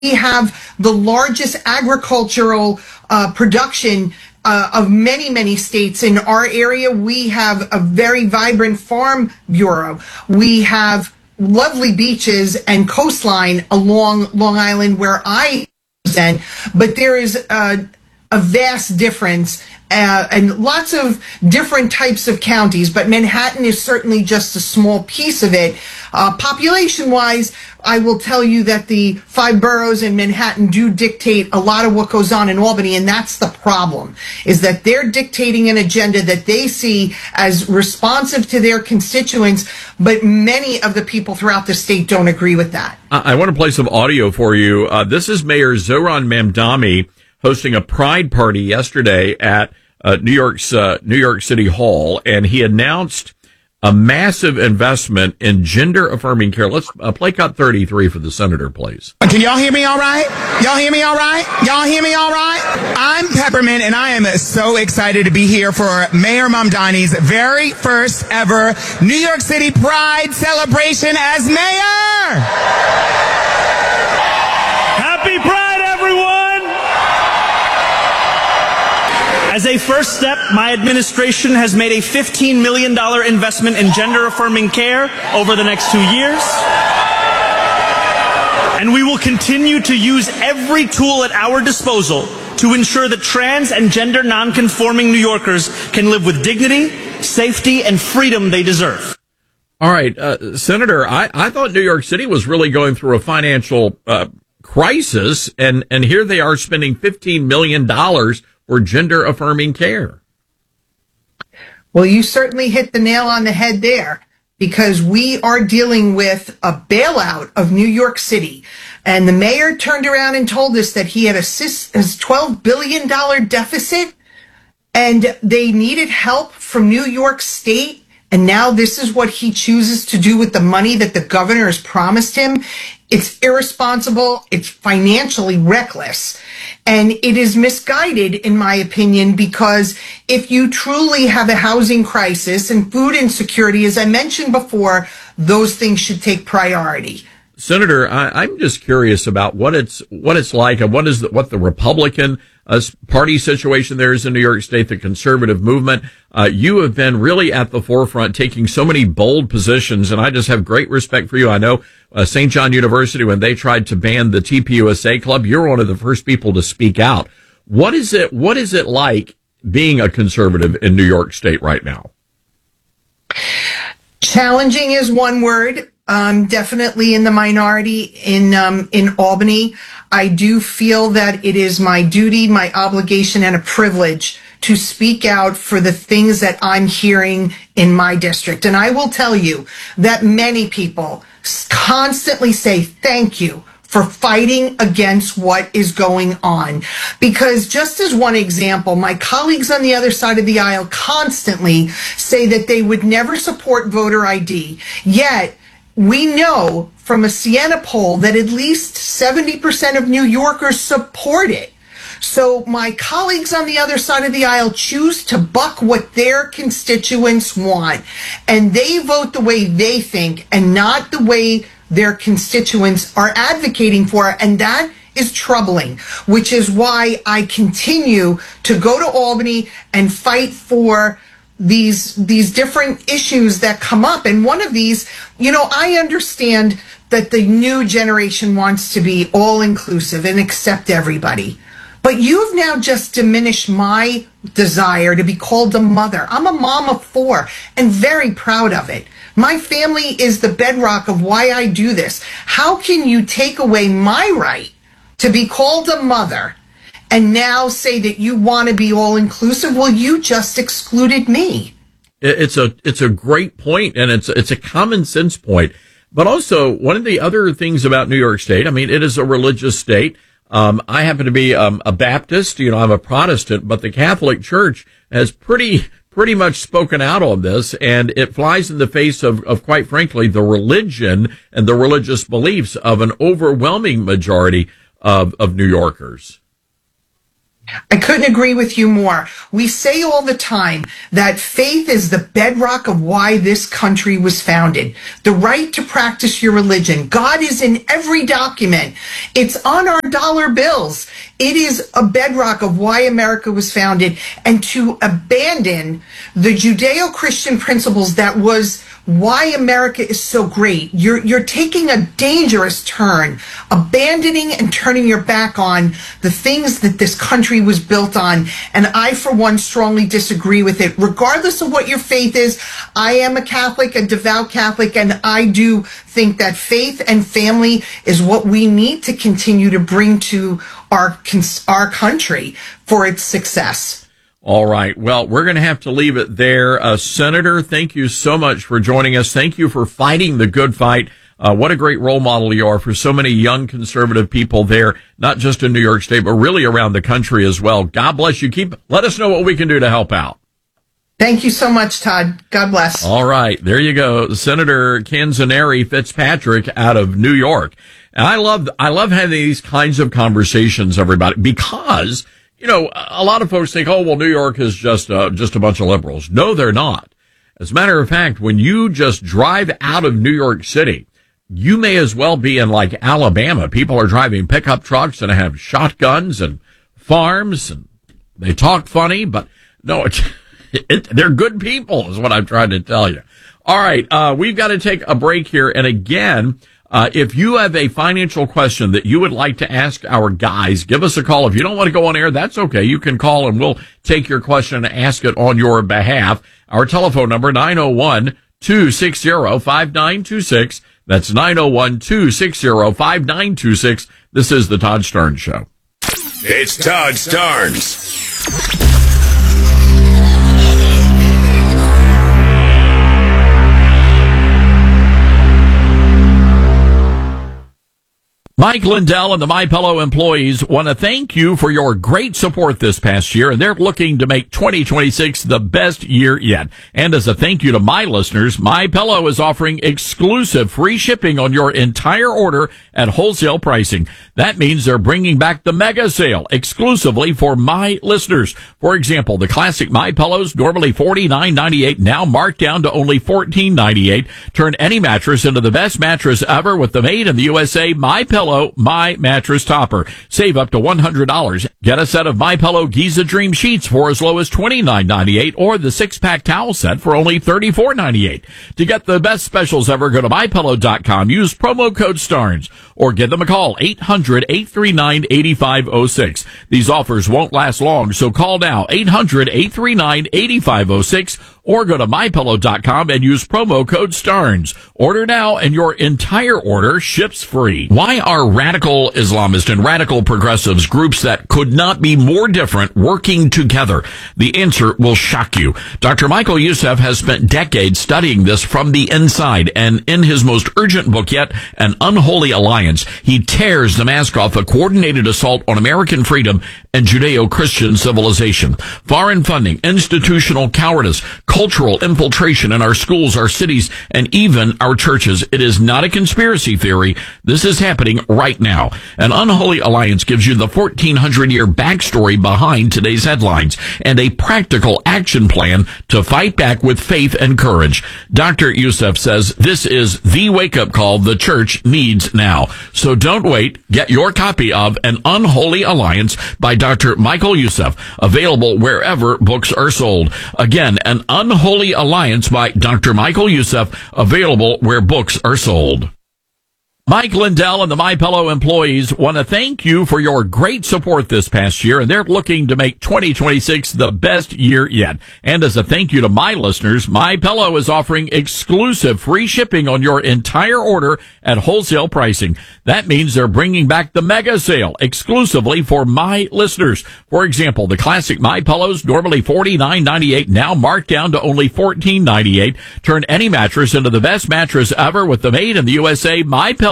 have the largest agricultural production of many, many states. In our area, we have a very vibrant farm bureau. We have lovely beaches and coastline along Long Island where I represent, but there is a vast difference and lots of different types of counties, but Manhattan is certainly just a small piece of it. Population-wise, I will tell you that the 5 boroughs in Manhattan do dictate a lot of what goes on in Albany, and that's the problem, is that they're dictating an agenda that they see as responsive to their constituents, but many of the people throughout the state don't agree with that. I want to play some audio for you. This is Mayor Zohran Mamdani hosting a pride party yesterday at New York City Hall, and he announced a massive investment in gender-affirming care. Let's play cut 33 for the senator, please. Can y'all hear me all right? Y'all hear me all right? Y'all hear me all right? I'm Peppermint, and I am so excited to be here for Mayor Mamdani's very first ever New York City Pride celebration as mayor. Happy Pride, everyone! As a first step, my administration has made a $15 million investment in gender-affirming care over the next 2 years. And we will continue to use every tool at our disposal to ensure that trans and gender nonconforming New Yorkers can live with dignity, safety, and freedom they deserve. All right, Senator, I thought New York City was really going through a financial crisis, and here they are spending $15 million for gender-affirming care. Well, you certainly hit the nail on the head there, because we are dealing with a bailout of New York City. And the mayor turned around and told us that he had a $12 billion deficit, and they needed help from New York State. And now this is what he chooses to do with the money that the governor has promised him. It's irresponsible. It's financially reckless. And it is misguided, in my opinion, because if you truly have a housing crisis and food insecurity, as I mentioned before, those things should take priority. Senator, I'm just curious about what it's like, and what the Republican party situation there is in New York State, the conservative movement. You have been really at the forefront, taking so many bold positions, and I just have great respect for you. I know St. John University, when they tried to ban the TPUSA club, you're one of the first people to speak out. What is it like being a conservative in New York State right now? Challenging is one word. Definitely in the minority in Albany. I do feel that it is my duty, my obligation, and a privilege to speak out for the things that I'm hearing in my district. And I will tell you that many people constantly say thank you for fighting against what is going on. Because just as one example, my colleagues on the other side of the aisle constantly say that they would never support voter ID, yet we know from a Siena poll that at least 70% of New Yorkers support it. So my colleagues on the other side of the aisle choose to buck what their constituents want, and they vote the way they think and not the way their constituents are advocating for, and that is troubling, which is why I continue to go to Albany and fight for these different issues that come up. And one of these, I understand that the new generation wants to be all inclusive and accept everybody. But you've now just diminished my desire to be called a mother. I'm a mom of 4 and very proud of it. My family is the bedrock of why I do this. How can you take away my right to be called a mother and now say that you want to be all inclusive? Well, you just excluded me. It's a great point, and it's a common sense point. But also, one of the other things about New York State, it is a religious state. I happen to be a Baptist. I'm a Protestant, but the Catholic Church has pretty much spoken out on this, and it flies in the face of quite frankly, the religion and the religious beliefs of an overwhelming majority of New Yorkers. I couldn't agree with you more. We say all the time that faith is the bedrock of why this country was founded. The right to practice your religion. God is in every document. It's on our dollar bills. It is a bedrock of why America was founded. And to abandon the Judeo-Christian principles that was why America is so great. You're taking a dangerous turn, abandoning and turning your back on the things that this country was built on. And I, for one, strongly disagree with it. Regardless of what your faith is, I am a Catholic, a devout Catholic, and I do think that faith and family is what we need to continue to bring to our country for its success. All right. Well, we're going to have to leave it there. Senator, thank you so much for joining us. Thank you for fighting the good fight. What a great role model you are for so many young conservative people there, not just in New York State, but really around the country as well. God bless you. Let us know what we can do to help out. Thank you so much, Todd. God bless. All right. There you go. Senator Canzoneri Fitzpatrick out of New York. And I love having these kinds of conversations, everybody, because you know, a lot of folks think, oh, well, New York is just a bunch of liberals. No, they're not. As a matter of fact, when you just drive out of New York City, you may as well be in like Alabama. People are driving pickup trucks and have shotguns and farms, and they talk funny, but no, they're good people is what I'm trying to tell you. All right. We've got to take a break here. And again, if you have a financial question that you would like to ask our guys, give us a call. If you don't want to go on air, that's okay. You can call and we'll take your question and ask it on your behalf. Our telephone number, 901-260-5926. That's 901-260-5926. This is the Todd Starnes Show. It's Todd Starnes. Mike Lindell and the MyPillow employees want to thank you for your great support this past year, and they're looking to make 2026 the best year yet. And as a thank you to my listeners, MyPillow is offering exclusive free shipping on your entire order at wholesale pricing. That means they're bringing back the mega sale exclusively for my listeners. For example, the classic MyPillows, normally $49.98, now marked down to only $14.98. Turn any mattress into the best mattress ever with the made in the USA MyPillow My Mattress Topper. Save up to $100. Get a set of MyPillow Giza Dream Sheets for as low as $29.98 or the 6-pack towel set for only $34.98. To get the best specials ever, go to MyPillow.com. Use promo code STARNS or give them a call, 800-839-8506. These offers won't last long, so call now, 800-839-8506 or go to MyPillow.com and use promo code STARNS. Order now and your entire order ships free. Why are radical Islamists and radical progressives, groups that could not be more different, working together? The answer will shock you. Dr. Michael Youssef has spent decades studying this from the inside, and in his most urgent book yet, An Unholy Alliance, he tears the mask off a coordinated assault on American freedom and Judeo-Christian civilization. Foreign funding, institutional cowardice, cultural infiltration in our schools, our cities, and even our churches. It is not a conspiracy theory. This is happening right now. An Unholy Alliance gives you the 1,400-year backstory behind today's headlines and a practical action plan to fight back with faith and courage. Dr. Youssef says this is the wake-up call the church needs now. So don't wait. Get your copy of An Unholy Alliance by Dr. Michael Youssef, available wherever books are sold. Again, An Unholy Alliance by Dr. Michael Youssef, available where books are sold. Mike Lindell and the MyPillow employees want to thank you for your great support this past year, and they're looking to make 2026 the best year yet. And as a thank you to my listeners, MyPillow is offering exclusive free shipping on your entire order at wholesale pricing. That means they're bringing back the mega sale exclusively for my listeners. For example, the classic MyPillows, normally $49.98, now marked down to only $14.98. Turn any mattress into the best mattress ever with the made in the USA MyPillow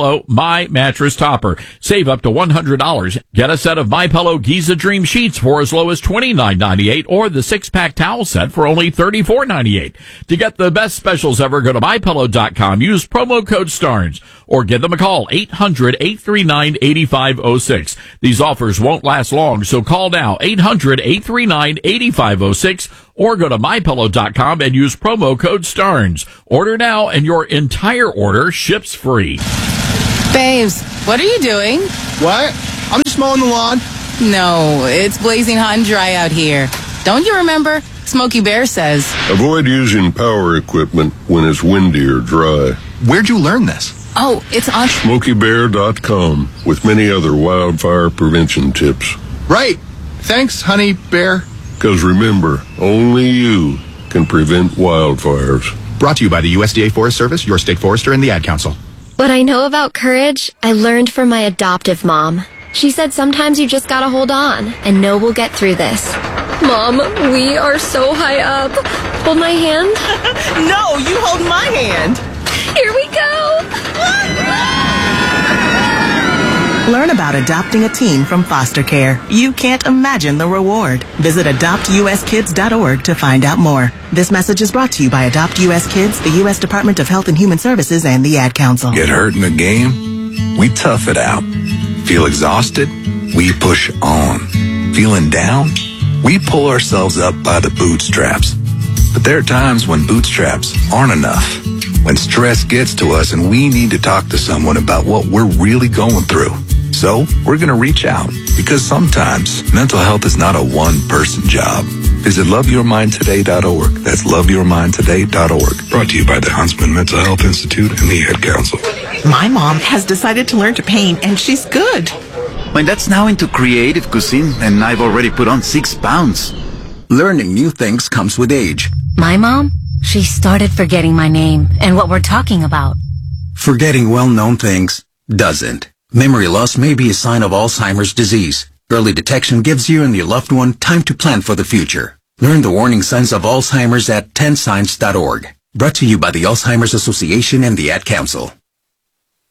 MyPillow My Mattress Topper. Save up to $100. Get a set of MyPillow Giza Dream Sheets for as low as $29.98 or the 6-pack towel set for only $34.98. To get the best specials ever, go to MyPillow.com. Use promo code STARNS or give them a call, 800-839-8506. These offers won't last long, so call now, 800-839-8506, or go to MyPillow.com and use promo code STARNS. Order now and your entire order ships free. Babes, what are you doing? What? I'm just mowing the lawn. No, it's blazing hot and dry out here. Don't you remember? Smokey Bear says. Avoid using power equipment when it's windy or dry. Where'd you learn this? Oh, it's on SmokeyBear.com with many other wildfire prevention tips. Right. Thanks, honey bear. Because remember, only you can prevent wildfires. Brought to you by the USDA Forest Service, your state forester, and the Ad Council. What I know about courage, I learned from my adoptive mom. She said sometimes you just gotta hold on and know we'll get through this. Mom, we are so high up. Hold my hand. No, you hold my hand. Here we go. Learn about adopting a teen from foster care. You can't imagine the reward. Visit adoptuskids.org to find out more. This message is brought to you by Adopt US Kids, the U.S. Department of Health and Human Services, and the Ad Council. Get hurt in the game? We tough it out. Feel exhausted? We push on. Feeling down? We pull ourselves up by the bootstraps. But there are times when bootstraps aren't enough. When stress gets to us and we need to talk to someone about what we're really going through. So we're going to reach out because sometimes mental health is not a one-person job. Visit loveyourmindtoday.org. That's loveyourmindtoday.org. Brought to you by the Huntsman Mental Health Institute and the Ad Council. My mom has decided to learn to paint, and she's good. My dad's now into creative cuisine, and I've already put on 6 pounds. Learning new things comes with age. My mom? She started forgetting my name and what we're talking about. Forgetting well-known things doesn't. Memory loss may be a sign of Alzheimer's disease. Early detection gives you and your loved one time to plan for the future. Learn the warning signs of Alzheimer's at 10signs.org. Brought to you by the Alzheimer's Association and the Ad Council.